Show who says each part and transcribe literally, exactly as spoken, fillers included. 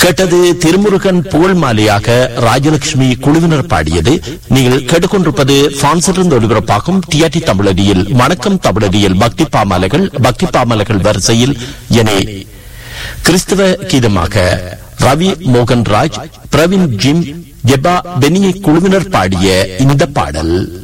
Speaker 1: கேட்டது திருமுருகன் புகழ் மாலையாக ராஜலட்சுமி குழுவினர் பாடியது. நீங்கள் கேட்டுக்கொண்டிருப்பது பிரான்சிலிருந்து ஒலிபரப்பாகும் டிஆர்டி தமிழடியில் வணக்கம் தமிழடியில் பக்தி பாமாலைகள் பக்தி பாமாலைகள் வரிசையில் என கிறிஸ்தவ கீதமாக ரவி மோகன்ராஜ், பிரவீன் ஜிம், ஜெபா பெனியை குழுவினர் பாடிய இந்த பாடல்.